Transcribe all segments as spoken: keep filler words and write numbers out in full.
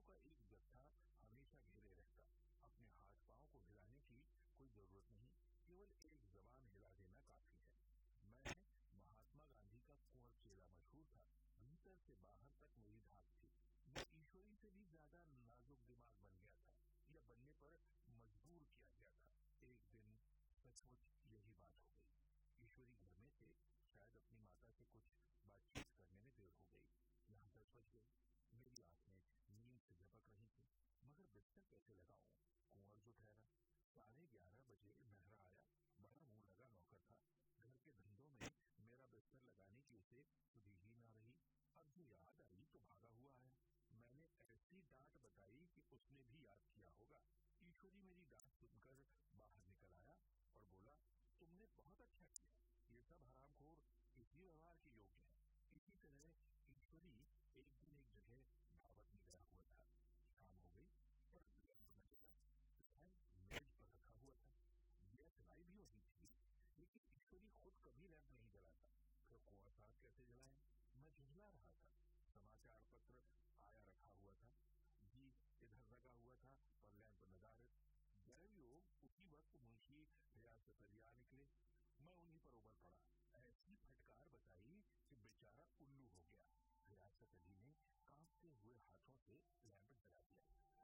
का एक जत्था हमेशा घेरे रहता। अपने हाथ पांव को हिलाने की कोई जरूरत नहीं, केवल एक जबान हिला देना काफी है। मैं महात्मा गांधी का कुंवर चेला मशहूर था। भीतर से बाहर तक मेरी धाक थी। मैं ईश्वरी से भी ज्यादा नाजुक दिमाग बन गया था, या बनने पर मजबूर किया गया था। एक दिन सचमुच यही बात हो गई। ईश्वरी घर में थे, शायद अपनी माता से कुछ बातचीत करने में देर हो गई। यहाँ दस बज गए। मेरी आंखें नींद से झपक रही थी, मगर बिस्तर कैसे लगाऊं? कुंवर जो ठहरा। साढ़े ग्यारह बजे मेहरा आया। बड़ा मुंह लगा नौकर था। घर के धंधों में मेरा बिस्तर लगाने की उसे सुधी ही ना रही। अब जो याद आई तो भागा हुआ आया। मैंने ऐसी डांट बताई कि उसने भी याद किया होगा। ईश्वरी मेरी डांट सुनकर बाहर निकल आया और बोला, तुमने बहुत अच्छा किया। ये सब हरामखोर इसी व्यवहार के योग्य है। इसी तरह ईश्वरी एक दिन एक जगह दावत में गया हुआ था। शाम हो गई पर लैंप न जला। मेज पर रखा हुआ था। गैस लाई भी वही थी, लेकिन ईश्वरी खुद कभी लैंप नहीं जलाता। फिर कुंवर साहब कैसे जलाए? मैं झुंझला रहा था। समाचार पत्र आया रखा हुआ था, जी इधर लगा हुआ था और लैंप नदारत। दैवयोग उसी वक्त मुंशी रियासत अली आ निकले। मैं उन्हीं पर उबल पड़ा। ऐसी फटकार बताई कि बेचारा उल्लू हो गया। रियासत अली ने कांपते हुए हाथों से लैंप जला दिया।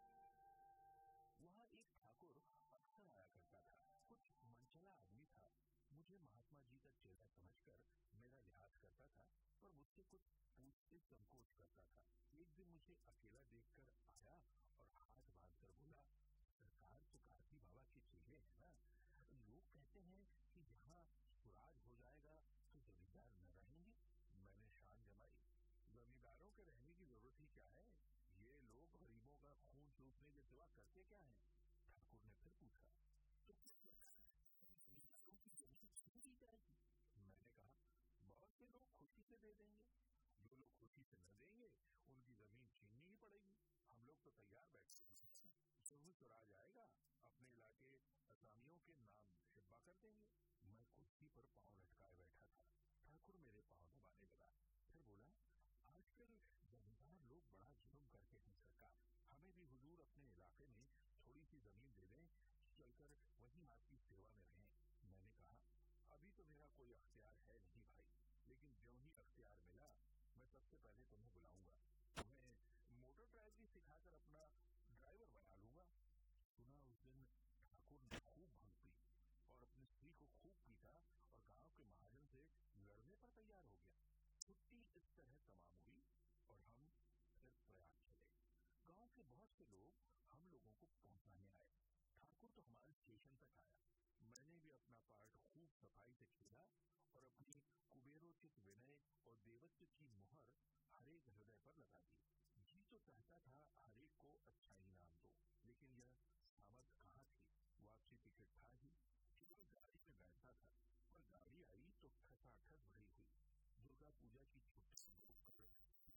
वहाँ एक ठाकुर अक्सर आया करता था। कुछ मनचला आदमी था। मुझे महात्मा जी का चेहरा समझकर मेरा लिहाज करता था, पर मुझसे कुछ पूछते संकोच करता था। एक दिन मुझे अकेला देखकर आया और हाथ बांधकर बोला, सरकार तो कार्ती बाबा के चेले है ना। लोग कहते हैं कि यहाँ सुराज हो जाएगा तो जमींदार न रहेंगे। मैंने शान जमाई, जमींदारों के रहने की जरूरत ही क्या है? ये लोग गरीबों का खून चूसने के सिवा करते क्या है? ठाकुर ने फिर पूछा, तो जमींदारों की जमीन छीन ली जाएगी? मैंने कहा, बहुत से लोग खुशी से दे देंगे। जो लोग खुशी से न देंगे उनकी जमीन छीननी ही पड़ेगी। हम लोग तो तैयार बैठे हैं। जरूर स्वराज आएगा, अपने इलाके असामियों के नाम हिब्बा कर देंगे। मैं कुर्सी पर पांव लटकाए बैठा था। ठाकुर मेरे पांव दबाने लगा। फिर बोला, आजकल जमींदार लोग बड़ा जुल्म करते हैं सरकार। हमें भी हुजूर अपने इलाके में थोड़ी सी जमीन दे दें, चलकर वहीं आपकी सेवा में रहें। मैंने कहा, अभी तो मेरा कोई अख्तियार है नहीं भाई, लेकिन जो ही अख्तियार मिला मैं सबसे पहले तुम्हें बुलाऊंगा। तुम्हें मोटर ड्राइवरी सिखाकर अपना ड्राइवर बना लूंगा। सुना उस दिन ठाकुर ने खूब भंग पी और अपनी स्त्री को खूब पीटा और गांव के महाजन से लड़ने पर तैयार हो गया। छुट्टी इस तरह तमाम हुई और हम फिर प्रयाग चले। गांव के बहुत से लोग हम लोगों को पहुंचाने आए। ठाकुर तो हमारे स्टेशन तक आया। मैंने भी अपना पार्ट खूब सफाई से खेला और अपनी कुबेरोचित विनय और देवत्व की मुहर हरेक हृदय पर लगा दी। जी तो चाहता था हरेक को अच्छा इनाम दो, लेकिन यह सामर्थ कहाँ थी। वापसी टिकट था ही, केवल गाड़ी में बैठता था, पर गाड़ी आई तो ठसाठस भरी हुई। दुर्गा पूजा की छुट्टी रोक कर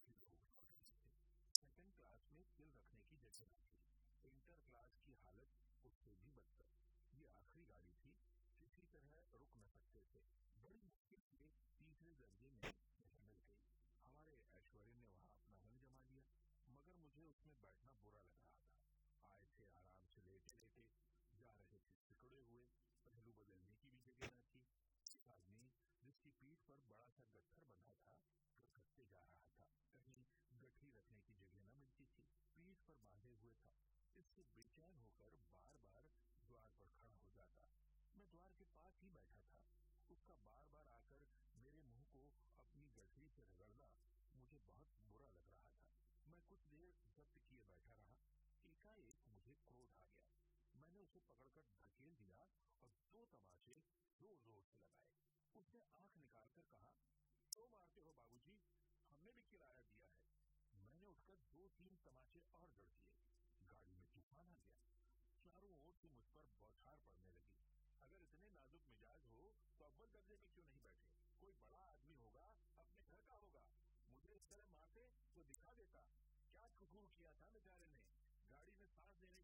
सेकंड क्लास में तिल रखने की जगह न थी। इंटर क्लास की हालत उससे भी बदतर। ये आखिरी गाड़ी थी, किसी तरह रुक न सकते थे। बड़ी मुश्किल से तीसरे दर्जे में जगह मिल गई। हमारे ऐश्वर्य ने वहाँ अपना रंग जमा लिया, मगर मुझे उसमें बैठना बुरा लग रहा था। आए थे आराम से लेटे लेटे, जा रहे थे सिकुड़े हुए, पहलू बदलने की भी जगह न थी। एक आदमी जिसकी पीठ पर बड़ा सा गट्ठर बंधा था, खसखसते जा रहा था। कहीं गठरी रखने की जगह न मिलती थी। पीठ पर बांधे हुए था। इससे बेचैन होकर बार बार द्वार पर खड़ा हो जाता। मैं द्वार के पास ही बैठा था। उसका बार बार आकर मेरे मुंह को अपनी गठरी से रगड़ना मुझे बहुत बुरा लग रहा था। मैं कुछ देर जब्त किए बैठा रहा। एकाएक मुझे क्रोध आ गया। मैंने उसे पकड़कर धकेल दिया और दो तमाचे जोर जोर से लगाए। उसने आंख निकालकर कहा, क्यों मारते हो बाबूजी? हमने भी किराया दिया है। मैंने उठकर दो तीन तमाचे और जड़ दिए। गाड़ी में तूफान आ गया। चारों ओर से मुझ पर बौछार पड़ने लगी। अगर इतने नाजुक मिजाज हो तो अव्वल दर्जे में क्यों नहीं बैठे? कोई बड़ा आदमी होगा, अपने घर का होगा। मुझे इस तरह मारते तो दिखा देता। क्या कसूर किया था बेचारे ने? गाड़ी में सांस लेने